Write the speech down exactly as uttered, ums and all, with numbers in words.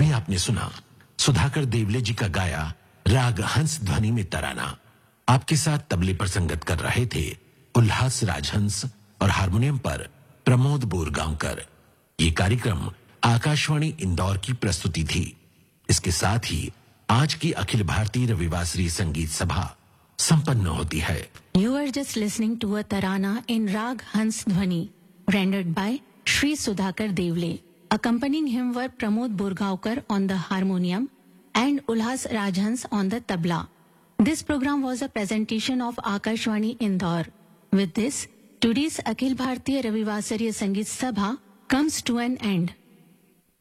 अभी आपने सुना सुधाकर देवले जी का गाया राग हंस ध्वनि में तराना। आपके साथ तबले पर संगत कर रहे थे उल्लास राजहंस और हारमोनियम पर प्रमोद बोरगांवकर। ये कार्यक्रम आकाशवाणी इंदौर की प्रस्तुति थी। इसके साथ ही आज की अखिल भारतीय रविवासरी संगीत सभा संपन्न होती है। You are just listening to a tarana in Rag Hans Dhwani, rendered by Shri Sudhakar Devle. Accompanying him were Pramod Burgaonkar on the harmonium and Ulhas Rajhans on the tabla. This program was a presentation of Akashwani Indore. With this, today's Akhil Bhartiya Ravivasariya Sangeet Sabha comes to an end.